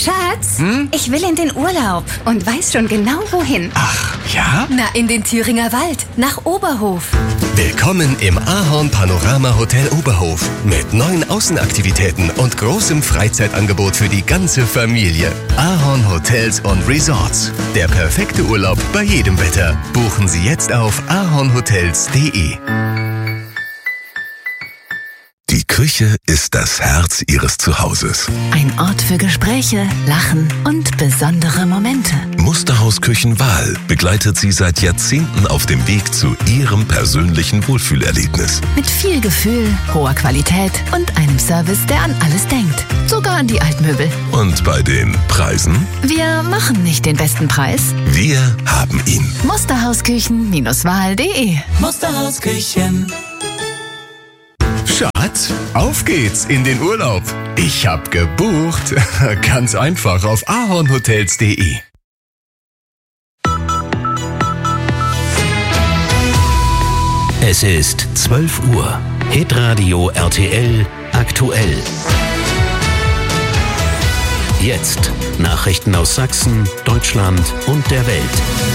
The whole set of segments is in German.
Schatz, ich will in den Urlaub und weiß schon genau wohin. Ach, ja? Na, in den Thüringer Wald, nach Oberhof. Willkommen im Ahorn Panorama Hotel Oberhof mit 9 Außenaktivitäten und großem Freizeitangebot für die ganze Familie. Ahorn Hotels und Resorts. Der perfekte Urlaub bei jedem Wetter. Buchen Sie jetzt auf ahornhotels.de. Die Küche ist das Herz Ihres Zuhauses. Ein Ort für Gespräche, Lachen und besondere Momente. Musterhaus Küchenwahl begleitet Sie seit Jahrzehnten auf dem Weg zu Ihrem persönlichen Wohlfühlerlebnis. Mit viel Gefühl, hoher Qualität und einem Service, der an alles denkt. Sogar an die Altmöbel. Und bei den Preisen? Wir machen nicht den besten Preis. Wir haben ihn. Musterhausküchen-wahl.de. Musterhausküchen. Schatz, auf geht's in den Urlaub. Ich hab gebucht. Ganz einfach auf ahornhotels.de. Es ist 12 Uhr. Hitradio RTL aktuell. Jetzt Nachrichten aus Sachsen, Deutschland und der Welt.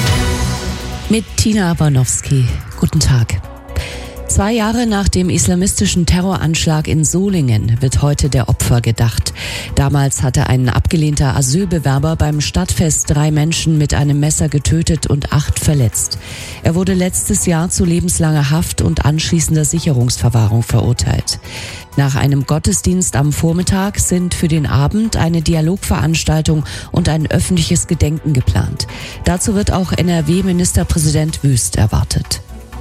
Mit Tina Abanowski. Guten Tag. 2 Jahre nach dem islamistischen Terroranschlag in Solingen wird heute der Opfer gedacht. Damals hatte ein abgelehnter Asylbewerber beim Stadtfest 3 Menschen mit einem Messer getötet und 8 verletzt. Er wurde letztes Jahr zu lebenslanger Haft und anschließender Sicherungsverwahrung verurteilt. Nach einem Gottesdienst am Vormittag sind für den Abend eine Dialogveranstaltung und ein öffentliches Gedenken geplant. Dazu wird auch NRW-Ministerpräsident Wüst erwartet.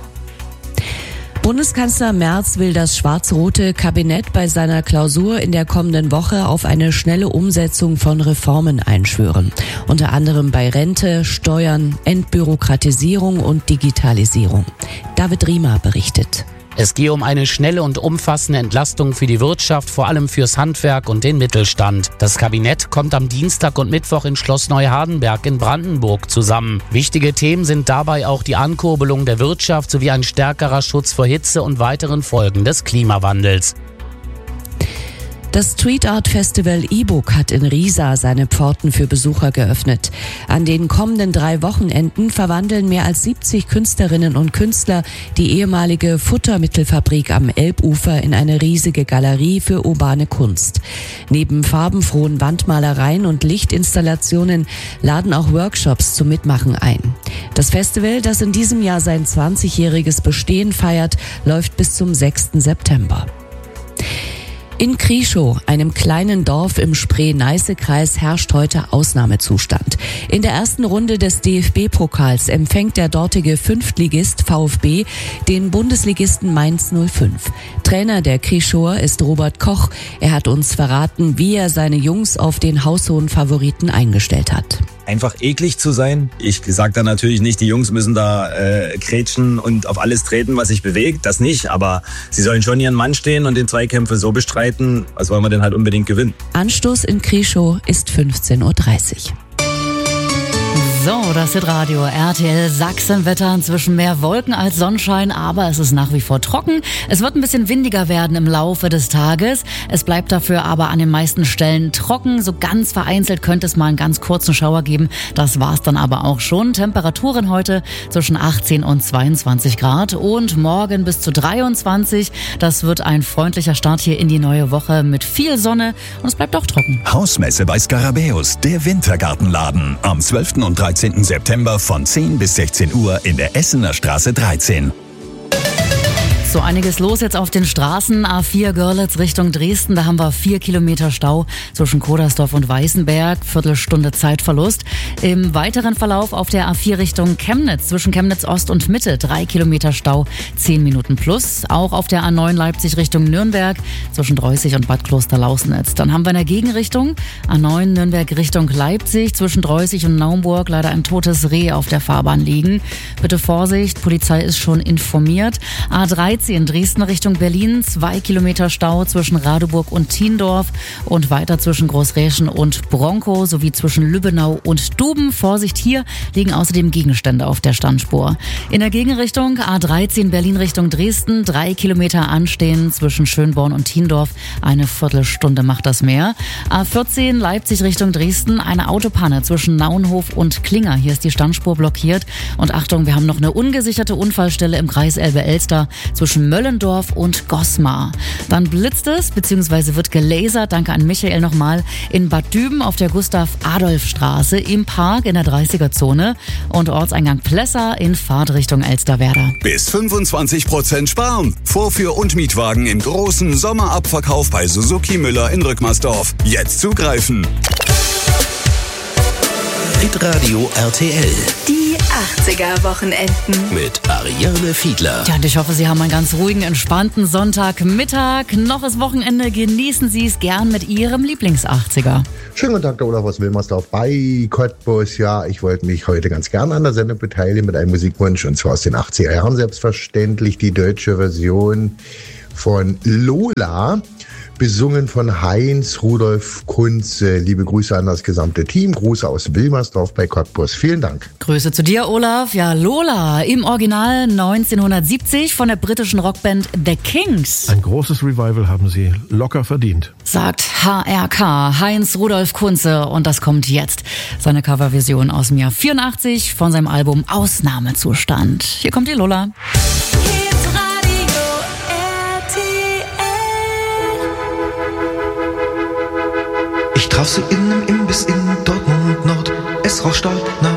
Bundeskanzler Merz will das schwarz-rote Kabinett bei seiner Klausur in der kommenden Woche auf eine schnelle Umsetzung von Reformen einschwören. Unter anderem bei Rente, Steuern, Entbürokratisierung und Digitalisierung. David Riemer berichtet. Es gehe um eine schnelle und umfassende Entlastung für die Wirtschaft, vor allem fürs Handwerk und den Mittelstand. Das Kabinett kommt am Dienstag und Mittwoch in Schloss Neuhardenberg in Brandenburg zusammen. Wichtige Themen sind dabei auch die Ankurbelung der Wirtschaft sowie ein stärkerer Schutz vor Hitze und weiteren Folgen des Klimawandels. Das Street Art Festival E-Book hat in Riesa seine Pforten für Besucher geöffnet. An den kommenden 3 Wochenenden verwandeln mehr als 70 Künstlerinnen und Künstler die ehemalige Futtermittelfabrik am Elbufer in eine riesige Galerie für urbane Kunst. Neben farbenfrohen Wandmalereien und Lichtinstallationen laden auch Workshops zum Mitmachen ein. Das Festival, das in diesem Jahr sein 20-jähriges Bestehen feiert, läuft bis zum 6. September. In Krieschow, einem kleinen Dorf im Spree-Neiße-Kreis, herrscht heute Ausnahmezustand. In der ersten Runde des DFB-Pokals empfängt der dortige Fünftligist VfB den Bundesligisten Mainz 05. Trainer der Krieschower ist Robert Koch. Er hat uns verraten, wie er seine Jungs auf den haushohen Favoriten eingestellt hat. Einfach eklig zu sein. Ich sage dann natürlich nicht, die Jungs müssen da krätschen und auf alles treten, was sich bewegt. Das nicht, aber sie sollen schon ihren Mann stehen und den Zweikämpfe so bestreiten, als wollen wir denn halt unbedingt gewinnen. Anstoß in Krieschow ist 15:30 Uhr. So, das ist Radio RTL Sachsenwetter. Inzwischen mehr Wolken als Sonnenschein, aber es ist nach wie vor trocken. Es wird ein bisschen windiger werden im Laufe des Tages. Es bleibt dafür aber an den meisten Stellen trocken. So ganz vereinzelt könnte es mal einen ganz kurzen Schauer geben. Das war's dann aber auch schon. Temperaturen heute zwischen 18 und 22 Grad und morgen bis zu 23. Das wird ein freundlicher Start hier in die neue Woche mit viel Sonne und es bleibt auch trocken. Hausmesse bei Skarabäus, der Wintergartenladen. Am 12. und 13. September von 10 bis 16 Uhr in der Essener Straße 13. So einiges los jetzt auf den Straßen. A4 Görlitz Richtung Dresden, da haben wir 4 Kilometer Stau zwischen Kodersdorf und Weißenberg, Viertelstunde Zeitverlust. Im weiteren Verlauf auf der A4 Richtung Chemnitz, zwischen Chemnitz Ost und Mitte, 3 Kilometer Stau, 10 Minuten plus. Auch auf der A9 Leipzig Richtung Nürnberg, zwischen Dreußig und Bad Kloster-Lausnitz. Dann haben wir in der Gegenrichtung A9 Nürnberg Richtung Leipzig, zwischen Dreußig und Naumburg leider ein totes Reh auf der Fahrbahn liegen. Bitte Vorsicht, Polizei ist schon informiert. A13 A13 Dresden Richtung Berlin, 2 Kilometer Stau zwischen Radeburg und Thiendorf und weiter zwischen Großräschen und Bronkow sowie zwischen Lübbenau und Duben. Vorsicht, hier liegen außerdem Gegenstände auf der Standspur. In der Gegenrichtung A13 Berlin Richtung Dresden, 3 Kilometer anstehen zwischen Schönborn und Thiendorf. Eine Viertelstunde macht das mehr. A14 Leipzig Richtung Dresden, eine Autopanne zwischen Naunhof und Klinger. Hier ist die Standspur blockiert. Und Achtung, wir haben noch eine ungesicherte Unfallstelle im Kreis Elbe-Elster zwischen Möllendorf und Gosmar. Dann blitzt es, beziehungsweise wird gelasert, danke an Michael nochmal, in Bad Düben auf der Gustav-Adolf-Straße im Park in der 30er-Zone und Ortseingang Plessa in Fahrtrichtung Elsterwerda. Bis 25% sparen. Vorführ- und Mietwagen im großen Sommerabverkauf bei Suzuki Müller in Rückmersdorf. Jetzt zugreifen. Hitradio RTL Die 80er-Wochenenden. mit Ariane Fiedler. Ja, und ich hoffe, Sie haben einen ganz ruhigen, entspannten Sonntagmittag. Noch ist Wochenende, genießen Sie es gern mit Ihrem Lieblings-80er. Schönen guten Tag, der Olaf aus Wilmersdorf bei Cottbus. Ja, ich wollte mich heute ganz gerne an der Sendung beteiligen mit einem Musikwunsch, und zwar aus den 80er Jahren selbstverständlich die deutsche Version von Lola, besungen von Heinz Rudolf Kunze. Liebe Grüße an das gesamte Team. Grüße aus Wilmersdorf bei Cottbus. Vielen Dank. Grüße zu dir, Olaf. Ja, Lola im Original 1970 von der britischen Rockband The Kings. Ein großes Revival haben sie locker verdient. Sagt HRK, Heinz Rudolf Kunze. Und das kommt jetzt. Seine Coverversion aus dem Jahr 84 von seinem Album Ausnahmezustand. Hier kommt die Lola. Ich traf sie in einem Imbiss in Dortmund Nord. Es rauscht dort nach